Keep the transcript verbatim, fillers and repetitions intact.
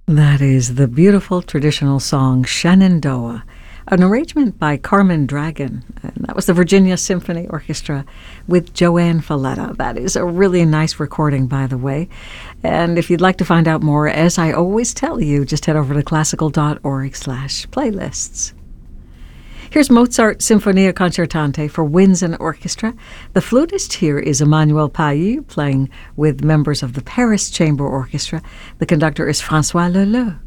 That is the beautiful traditional song Shenandoah, an arrangement by Carmen Dragon. And that was the Virginia Symphony Orchestra with Joanne Falletta. That is a really nice recording, by the way. And if you'd like to find out more, as I always tell you, just head over to classical.org slash playlists. Here's Mozart Sinfonia Concertante for winds and orchestra. The flutist here is Emmanuel Pailly, playing with members of the Paris Chamber Orchestra. The conductor is François Leleu.